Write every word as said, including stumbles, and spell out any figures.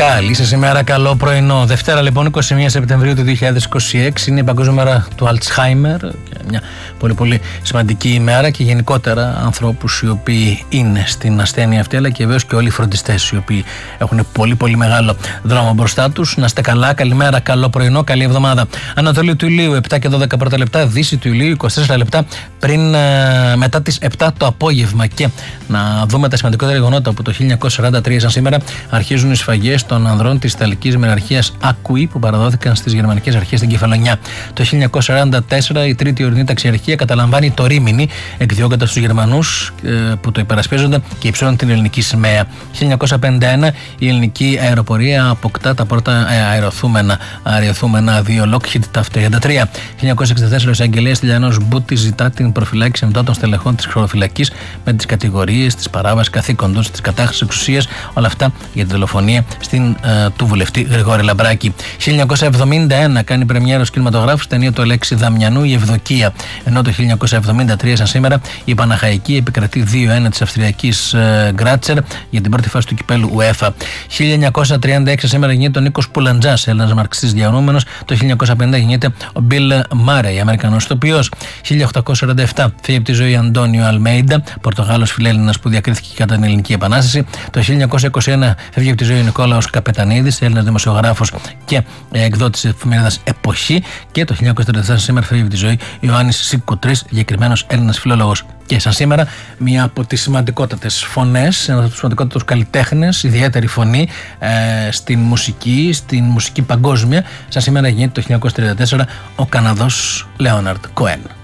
Καλή σας ημέρα, καλό πρωινό. Δευτέρα λοιπόν, είκοσι μία Σεπτεμβρίου του δύο χιλιάδες είκοσι έξι, είναι η Παγκόσμια Μέρα του Αλτσχάιμερ. Μια πολύ πολύ σημαντική ημέρα και γενικότερα ανθρώπους οι οποίοι είναι στην ασθένεια αυτή, αλλά και βέβαιως και όλοι οι φροντιστές οι οποίοι έχουν πολύ πολύ μεγάλο δρόμο μπροστά τους. Να είστε καλά, καλημέρα, καλό πρωινό, καλή εβδομάδα. Ανατολή του ηλίου επτά και δώδεκα πρώτα λεπτά, δύση του ηλίου είκοσι τέσσερα λεπτά πριν, μετά τις επτά το απόγευμα. Και να δούμε τα σημαντικότερα γεγονότα που το χίλια εννιακόσια σαράντα τρία, σαν σήμερα, αρχίζουν οι σφαγές των ανδρών της Ιταλικής Μεραρχίας Ακουή που παραδόθηκαν στις γερμανικές αρχές στην Κεφαλονιά. Το χίλια εννιακόσια σαράντα τέσσερα η τρίτη ορεινή ταξιαρχία καταλαμβάνει το Ρήμινι, εκδιώκοντας τους Γερμανούς που το υπερασπίζονται και υψώνουν την ελληνική σημαία. χίλια εννιακόσια πενήντα ένα η ελληνική αεροπορία αποκτά τα πρώτα αεροθούμενα, αεροθούμενα δύο Lockheed ταφ τριάντα τρία. χίλια εννιακόσια εξήντα τέσσερα ο εισαγγελέας Τηλιανός Μπούτης ζητά την προφυλάκηση επτά των στελεχών της χωροφυλακής με τις κατηγορίες της παράβασης καθήκοντος, της κατάχρησης εξουσίας, όλα αυτά για τη δολοφονία στην, ε, του βουλευτή Γρηγόρη Λαμπράκη. χίλια εννιακόσια εβδομήντα ένα κάνει πρεμιέρα ως κινηματογράφος ταινία του Αλέξη Δαμιανού, η Ευδοκία. Ενώ το χίλια εννιακόσια εβδομήντα τρία, σαν σήμερα, η Παναχαϊκή επικρατεί δύο ένα της Αυστριακής ε, Γκράτσερ για την πρώτη φάση του κυπέλου UEFA. χίλια εννιακόσια τριάντα έξι, σήμερα, γεννιέται ο Νίκος Πουλαντζάς, Έλληνας μαρξιστής διανοούμενος. Το χίλια εννιακόσια πενήντα γεννιέται ο Μπιλ Μάρεϊ, Αμερικανός ηθοποιός. χίλια οκτακόσια σαράντα επτά φύγει από τη ζωή Αντώνιο Αλμέιντα, Πορτογάλος φιλέλληνας που διακρίθηκε κατά την Ελληνική Επανάσταση. Το χίλια εννιακόσια είκοσι ένα φεύγει από τη ζωή ο Νικόλαος Καπετανίδης, Έλληνας δημοσιογράφος και εκδότης της εφημερίδας Εποχή. Και το χίλια εννιακόσια τριάντα τέσσερα, σήμερα, φεύγει από τη ζωή Ιωάννης Σικουτρής, διακεκριμένος Έλληνας φιλόλογος. Και σαν σήμερα, μία από τις σημαντικότατες φωνές, ένας από τους σημαντικότατους καλλιτέχνες, ιδιαίτερη φωνή ε, στην μουσική, στην μουσική παγκόσμια. Σαν σήμερα γεννιέται το χίλια εννιακόσια τριάντα τέσσερα ο Καναδός Λέοναρντ Κοέν.